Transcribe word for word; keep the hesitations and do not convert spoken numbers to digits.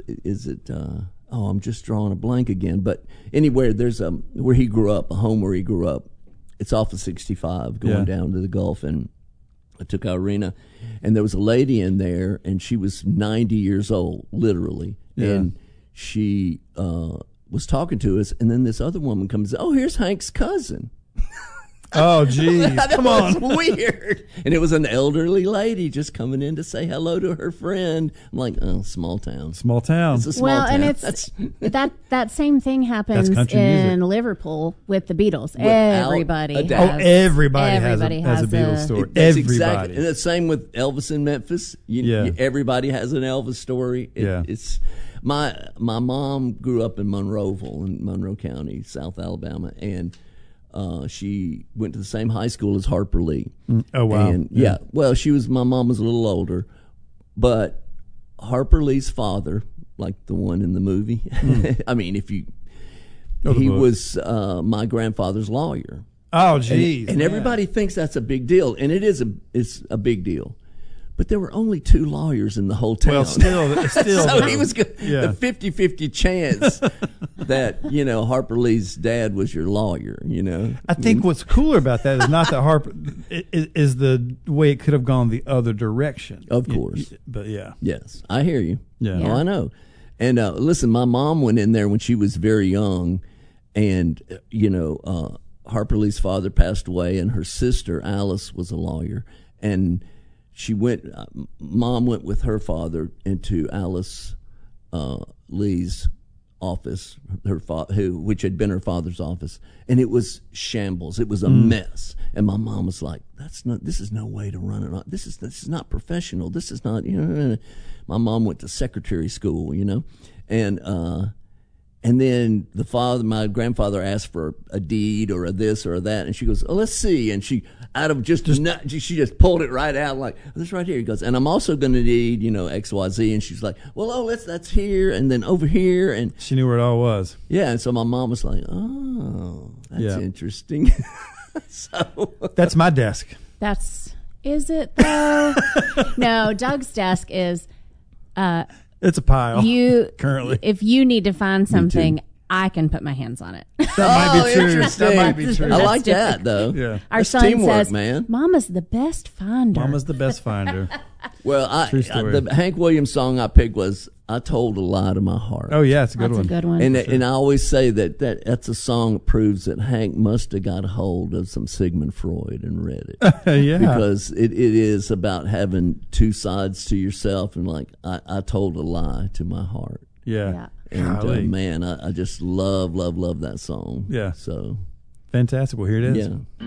is it? Uh, oh, I'm just drawing a blank again. But anywhere there's a where he grew up, a home where he grew up. It's off of sixty-five going Yeah. down to the Gulf, and I took Irina, and there was a lady in there, and she was ninety years old, literally, Yeah. and she uh, was talking to us, and then this other woman comes, oh, here's Hank's cousin. Oh, geez. That Come was on. weird. And it was an elderly lady just coming in to say hello to her friend. I'm like, oh, small town. Small town. It's a small Well, town. and it's That's- that that same thing happens country in music. Liverpool with the Beatles. Without everybody a has, doubt. Oh, everybody, everybody has, a, has a Beatles a- story. That's Everybody. exactly. And the same with Elvis in Memphis. You, Yeah. you- everybody has an Elvis story. It, Yeah. It's my my mom grew up in Monroeville in Monroe County, South Alabama, and uh, she went to the same high school as Harper Lee. Oh, wow. And yeah, well, she was my mom was a little older, but Harper Lee's father, like the one in the movie. I mean, if you, Oh, the he book. was uh, my grandfather's lawyer. Oh, And, geez. and man. everybody thinks that's a big deal, and it is a it's a big deal. But there were only two lawyers in the whole town. Well, still, still. so though. he was good. Yeah. The fifty-fifty chance that, you know, Harper Lee's dad was your lawyer, you know. I think what's cooler about that is not that Harper is, is the way it could have gone the other direction. Of You- course. you- but yeah, Yes, I hear you. Yeah. Oh, I know. And uh, listen, my mom went in there when she was very young, and, uh, you know, uh, Harper Lee's father passed away, and her sister, Alice, was a lawyer. And she went, uh, mom went with her father into Alice uh, Lee's office, her fa- who, which had been her father's office, and it was shambles. It was a mess. And my mom was like, "That's not. This is no way to run it. This is this is not professional. This is not." You know, my mom went to secretary school, you know, and uh, and then the father, my grandfather, asked for a deed or a this or a that, and she goes, "Oh, let's see," and she out of just, nut, she just pulled it right out like this right here. He goes, and I'm also going to need, you know, X Y Z, and she's like, well, oh, let's that's here and then over here, and she knew where it all was. yeah, and so my mom was like, oh, that's Yeah. interesting. So That's my desk. That's is it though? No, Doug's desk is uh, It's a pile. you currently. If you need to find something, I can put my hands on it. That might Oh, be true. interesting. That might be true. I That's like that different. though. Yeah. Our That's son teamwork, says, man. "Mama's the best finder." Mama's the best finder. Well, I, True I story. the Hank Williams song I picked was "I Told a Lie to My Heart." Oh yeah, it's a good That's one. a good one. And and I always say that, that that's a song that proves that Hank must have got a hold of some Sigmund Freud and read it. Yeah. Because it, it is about having two sides to yourself, and like I, I told a lie to my heart. Yeah. Yeah. And uh, Golly. man, I, I just love, love, love that song. Yeah. So Fantastic. Well, here it is. yeah.